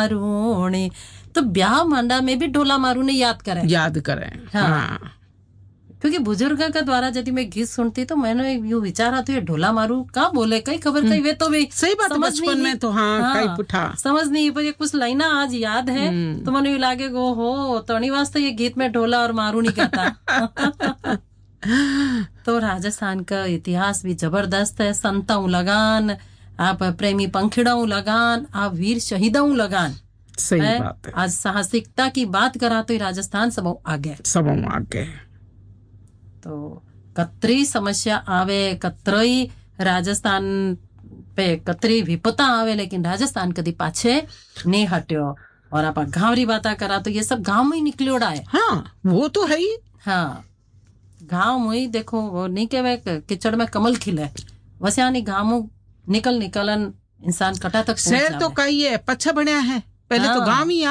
मारूनी। तो ब्याह मांडा में भी ढोला मारूनी याद करें। हाँ। क्योंकि बुजुर्ग का द्वारा यदि मैं गीत सुनती तो मैंने यूं विचारा तो ये ढोला मारू क्या बोले कई खबर कई वे तो भी सही बात है, बचपन में तो कई पुठा समझ नहीं पर ये कुछ लाइना आज याद है तो मैंने लागे गो हो तो वास्ते ये गीत में ढोला और मारू नहीं कहता। तो राजस्थान का इतिहास भी जबरदस्त है। संताऊ लगान, आप प्रेमी पंखिड़ाऊ लगान, आप वीर शहीदाऊ लगान। सही बात है। आज साहसिकता की बात करा तो राजस्थान सब आगे। तो कतरी समस्या आवे, कतरी राजस्थान पे कतरी विपता आवे, लेकिन राजस्थान कदी पाछे नहीं हट्यो। और आप गांवरी बाता करा तो ये सब गांव में ही निकलोड़ा है। हाँ वो तो है ही। हाँ गांव में ही देखो वो नहीं कहवे किचड़ में कमल खिले वैसे यानी गांव निकलन इंसान कटा तक शहर तो कई है पछा बनया है पहले। हाँ, तो गांव ही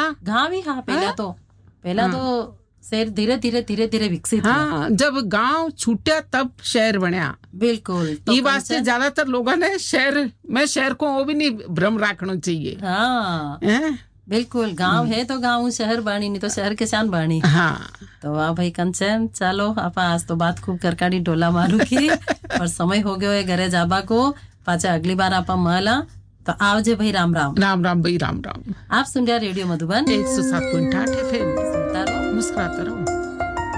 पहला तो शहर धीरे धीरे विकसित। हाँ जब गांव छूटा तब शहर बनया। बिल्कुल तो ये बात से ज्यादातर लोगों ने शहर को वो भी नहीं भ्रम रखना चाहिए। हाँ बिल्कुल गांव है तो गांव, शहर बाणी नहीं तो शहर के शान बाणी। हाँ तो वाह भाई कंचन, चलो आप आज तो बात खूब करकाड़ी ढोला मारू की और समय हो गयो है घरे जाबा को। पाचा अगली बार आपा मला तो आवजे भाई। राम राम भाई, राम राम। आप सुन रहे रेडियो मधुबन 107.8 FM। सुनता रहो, मुस्कुराता रहो।